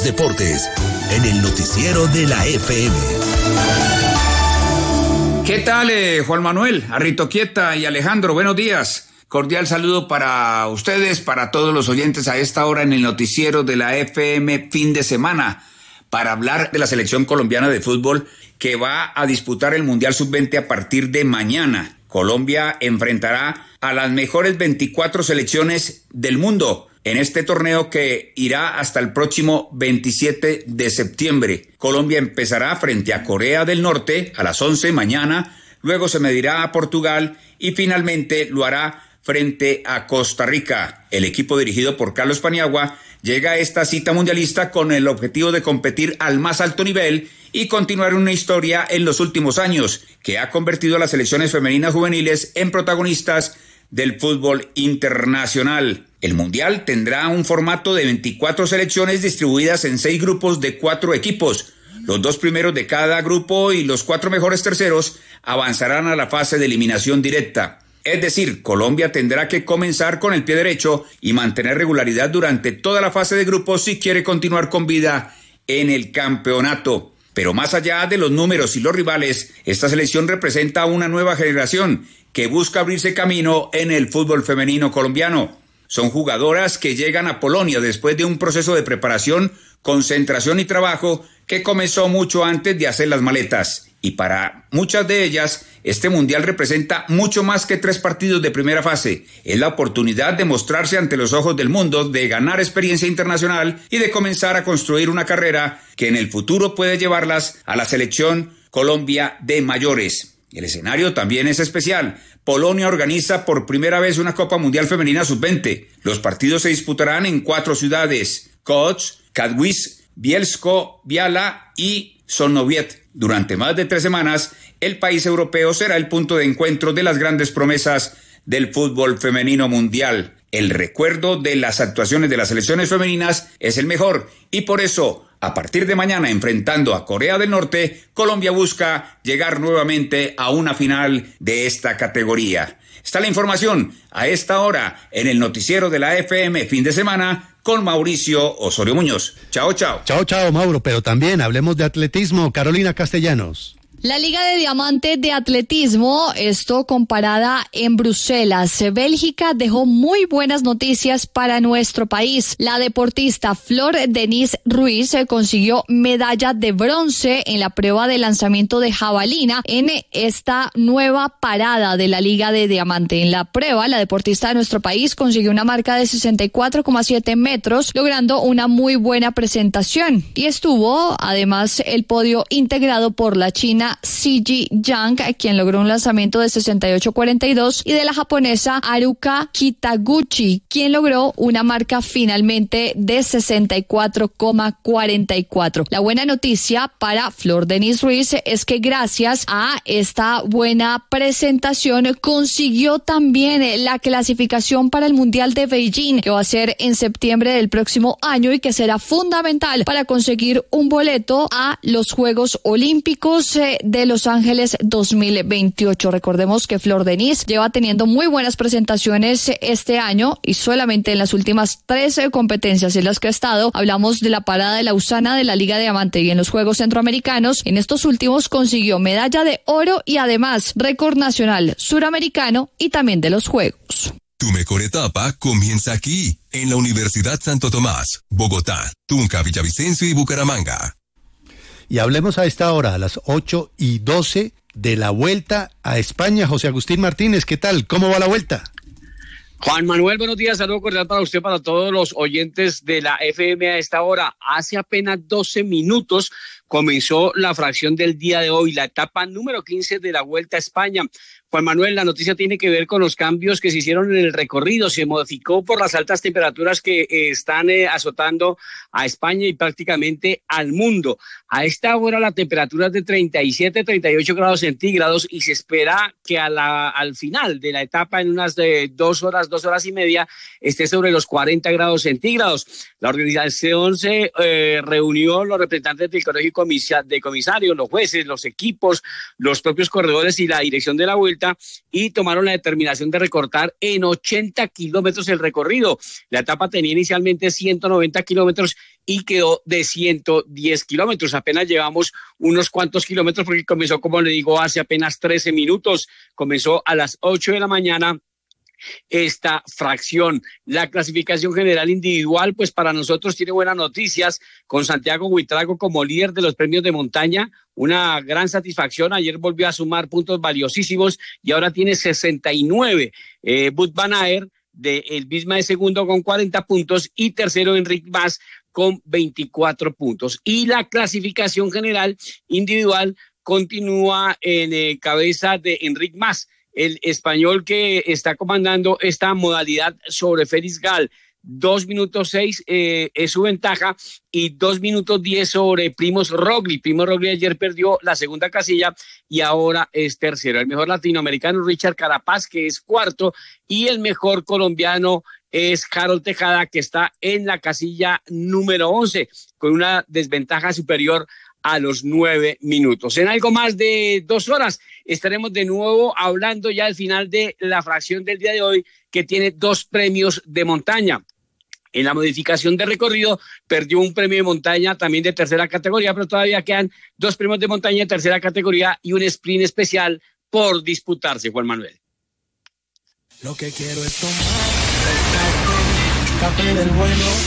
los deportes en el noticiero de la FM. ¿Qué tal, Juan Manuel, Arritoquieta y Alejandro? Buenos días. Cordial saludo para ustedes, para todos los oyentes a esta hora en el noticiero de la FM fin de semana, para hablar de la selección colombiana de fútbol que va a disputar el Mundial Sub-20 a partir de mañana. Colombia enfrentará a las mejores 24 selecciones del mundo en este torneo que irá hasta el próximo 27 de septiembre. Colombia empezará frente a Corea del Norte a las 11 mañana, luego se medirá a Portugal y finalmente lo hará frente a Costa Rica. El equipo dirigido por Carlos Paniagua llega a esta cita mundialista con el objetivo de competir al más alto nivel y continuar una historia en los últimos años que ha convertido a las selecciones femeninas juveniles en protagonistas del fútbol internacional. El Mundial tendrá un formato de 24 selecciones distribuidas en 6 grupos de 4 equipos. Los 2 primeros de cada grupo y los 4 mejores terceros avanzarán a la fase de eliminación directa. Es decir, Colombia tendrá que comenzar con el pie derecho y mantener regularidad durante toda la fase de grupos si quiere continuar con vida en el campeonato. Pero más allá de los números y los rivales, esta selección representa una nueva generación que busca abrirse camino en el fútbol femenino colombiano. Son jugadoras que llegan a Polonia después de un proceso de preparación, concentración y trabajo que comenzó mucho antes de hacer las maletas. Y para muchas de ellas, este mundial representa mucho más que 3 partidos de primera fase. Es la oportunidad de mostrarse ante los ojos del mundo, de ganar experiencia internacional y de comenzar a construir una carrera que en el futuro puede llevarlas a la selección Colombia de mayores. El escenario también es especial. Polonia organiza por primera vez una Copa Mundial Femenina Sub-20. Los partidos se disputarán en 4 ciudades: Katowice, Katowice, Bielsko, Biała y Sonowiec. Durante más de 3 semanas, el país europeo será el punto de encuentro de las grandes promesas del fútbol femenino mundial. El recuerdo de las actuaciones de las selecciones femeninas es el mejor y por eso, a partir de mañana, enfrentando a Corea del Norte, Colombia busca llegar nuevamente a una final de esta categoría. Está la información a esta hora en el noticiero de la FM fin de semana con Mauricio Osorio Muñoz. Chao, chao. Chao, Mauro, pero también hablemos de atletismo. Carolina Castellanos. La Liga de Diamante de Atletismo, esto comparada en Bruselas. Bélgica dejó muy buenas noticias para nuestro país. La deportista Flor Denise Ruiz consiguió medalla de bronce en la prueba de lanzamiento de jabalina en esta nueva parada de la Liga de Diamante. En la prueba, la deportista de nuestro país consiguió una marca de 64,7 metros, logrando una muy buena presentación. Y estuvo, además, el podio integrado por la china Siji Yang, quien logró un lanzamiento de 68.42, y de la japonesa Haruka Kitaguchi, quien logró una marca finalmente de 64.44. La buena noticia para Flor Denise Ruiz es que gracias a esta buena presentación consiguió también la clasificación para el Mundial de Beijing, que va a ser en septiembre del próximo año y que será fundamental para conseguir un boleto a los Juegos Olímpicos de Los Ángeles 2028. Recordemos que Flor Denise lleva teniendo muy buenas presentaciones este año y solamente en las últimas 13 competencias en las que ha estado, hablamos de la parada de Lausana de la Liga de Diamante y en los Juegos Centroamericanos, en estos últimos consiguió medalla de oro y además récord nacional, suramericano y también de los Juegos. Tu mejor etapa comienza aquí, en la Universidad Santo Tomás, Bogotá, Tunja, Villavicencio y Bucaramanga. Y hablemos a esta hora, a las 8:12, de la Vuelta a España. José Agustín Martínez, ¿qué tal? ¿Cómo va la Vuelta? Juan Manuel, buenos días, saludo cordial para usted, para todos los oyentes de la FM a esta hora. Hace apenas 12 minutos comenzó la fracción del día de hoy, la etapa número 15 de la Vuelta a España. Juan Manuel, la noticia tiene que ver con los cambios que se hicieron en el recorrido. Se modificó por las altas temperaturas que están azotando a España y prácticamente al mundo. A esta hora la temperatura es de 37, 38 grados centígrados y se espera que al final de la etapa, en unas 2 horas y media, esté sobre los 40 grados centígrados. La organización se reunió, los representantes del Colegio de comisarios, los jueces, los equipos, los propios corredores y la dirección de la Vuelta, y tomaron la determinación de recortar en 80 kilómetros el recorrido. La etapa tenía inicialmente 190 kilómetros y quedó de 110 kilómetros. Apenas llevamos unos cuantos kilómetros porque comenzó, como le digo, hace apenas 13 minutos. Comenzó a las 8 de la mañana esta fracción. La clasificación general individual, pues para nosotros tiene buenas noticias, con Santiago Buitrago como líder de los premios de montaña, una gran satisfacción. Ayer volvió a sumar puntos valiosísimos y ahora tiene 69. Wout van Aert de el Visma de segundo con 40 puntos y tercero Enric Mas con 24 puntos. Y la clasificación general individual continúa en cabeza de Enric Mas, el español que está comandando esta modalidad sobre Félix Gall. 2 minutos 6 es su ventaja y 2 minutos 10 sobre Primož Roglič. Primož Roglič ayer perdió la segunda casilla y ahora es tercero. El mejor latinoamericano Richard Carapaz, que es cuarto, y el mejor colombiano es Harold Tejada, que está en la casilla número 11 con una desventaja superior a los 9 minutos. En algo más de 2 horas estaremos de nuevo hablando ya al final de la fracción del día de hoy, que tiene 2 premios de montaña. En la modificación de recorrido perdió un premio de montaña también de tercera categoría, pero todavía quedan 2 premios de montaña de tercera categoría y un sprint especial por disputarse, Juan Manuel. Lo que quiero es tomar café del bueno.